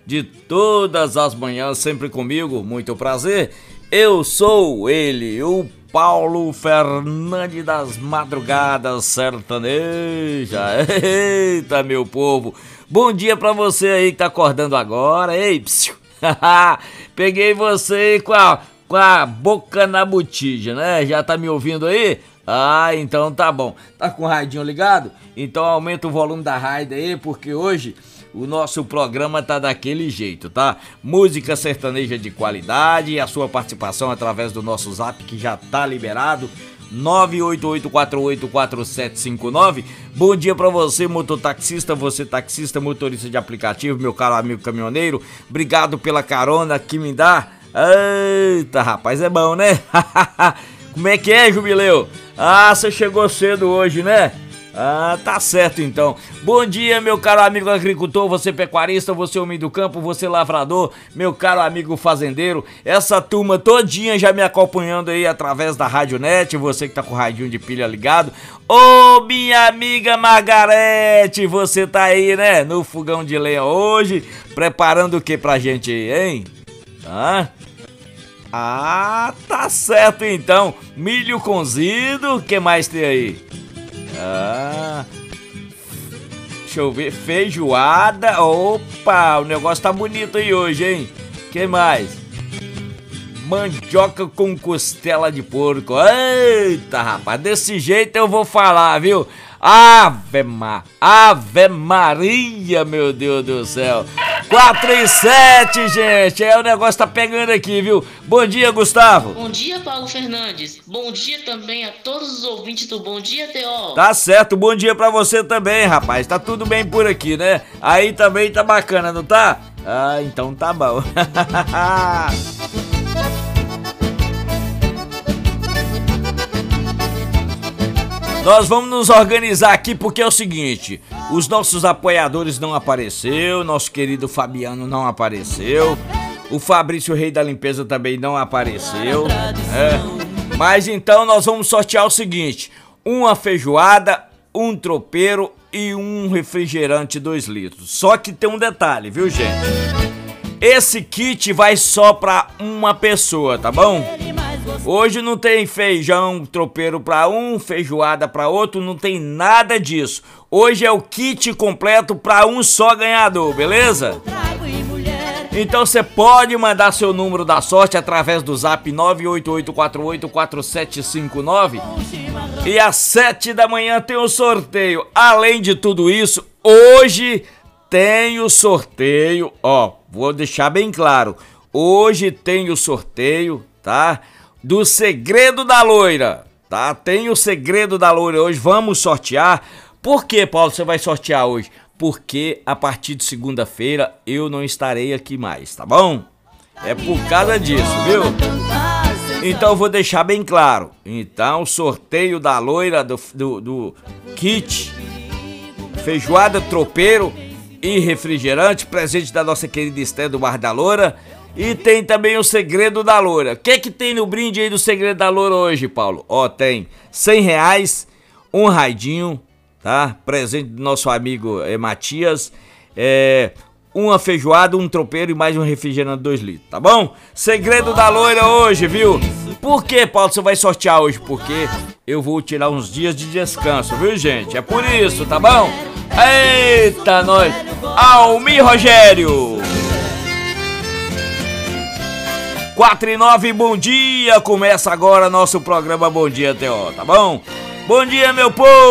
de todas as manhãs, sempre comigo, muito prazer. Eu sou ele, o Paulo Fernandes das Madrugadas Sertaneja. Eita, meu povo, bom dia pra você aí que tá acordando agora. Ei, psiu. Peguei você com a boca na botija, né? Já tá me ouvindo aí? Ah, então tá bom. Tá com o radinho ligado? Então aumenta o volume da rádio aí, porque hoje o nosso programa tá daquele jeito, tá? Música sertaneja de qualidade e a sua participação através do nosso zap que já tá liberado, 988484759. Bom dia pra você, mototaxista, você taxista, motorista de aplicativo, meu caro amigo caminhoneiro. Obrigado pela carona que me dá. Eita, rapaz, é bom, né? Como é que é, Jubileu? Ah, você chegou cedo hoje, né? Ah, tá certo então. Bom dia, meu caro amigo agricultor, você pecuarista, você homem do campo, você lavrador, meu caro amigo fazendeiro, essa turma todinha já me acompanhando aí através da Rádio Net, você que tá com o radinho de pilha ligado. Ô, minha amiga Margarete, você tá aí, né? No fogão de lenha hoje, preparando o que pra gente aí, hein? Ah, tá certo então. Milho cozido, o que mais tem aí? Deixa eu ver, feijoada. Opa, o negócio tá bonito aí hoje, hein? Que mais? Mandioca com costela de porco. Eita, rapaz, desse jeito eu vou falar, viu? Ave Maria, meu Deus do céu. 4:07, gente. O negócio tá pegando aqui, viu? Bom dia, Gustavo. Bom dia, Paulo Fernandes. Bom dia também a todos os ouvintes do Bom Dia, Teó. Tá certo, bom dia pra você também, rapaz. Tá tudo bem por aqui, né? Aí também tá bacana, não tá? Ah, então tá bom. Nós vamos nos organizar aqui porque é o seguinte, os nossos apoiadores não apareceu, nosso querido Fabiano não apareceu, o Fabrício Rei da Limpeza também não apareceu, mas então nós vamos sortear o seguinte, uma feijoada, um tropeiro e um refrigerante 2 litros, só que tem um detalhe, viu, gente? Esse kit vai só pra uma pessoa, tá bom? Hoje não tem feijão tropeiro pra um, feijoada pra outro, não tem nada disso. Hoje é o kit completo pra um só ganhador, beleza? Então você pode mandar seu número da sorte através do zap 988484759 e às 7 da manhã tem o sorteio. Além de tudo isso, hoje tem o sorteio, ó, vou deixar bem claro. Hoje tem o sorteio, tá? Do Segredo da Loira, tá? Tem o Segredo da Loira hoje, vamos sortear. Por que, Paulo, você vai sortear hoje? Porque a partir de segunda-feira eu não estarei aqui mais, tá bom? É por causa disso, viu? Então eu vou deixar bem claro. Então, sorteio da Loira do kit feijoada, tropeiro e refrigerante, presente da nossa querida Esther do Bar da Loura. E tem também o Segredo da Loura. O que tem no brinde aí do Segredo da Loura hoje, Paulo? Ó, tem R$100, um radinho, tá? Presente do nosso amigo Matias. Uma feijoada, um tropeiro e mais um refrigerante 2 litros, tá bom? Segredo da Loira hoje, viu? Por que, Paulo, você vai sortear hoje? Porque eu vou tirar uns dias de descanso, viu, gente? É por isso, tá bom? Eita, nós! Almir Rogério! 4:09, bom dia! Começa agora nosso programa Bom Dia, Teó, tá bom? Bom dia, meu povo!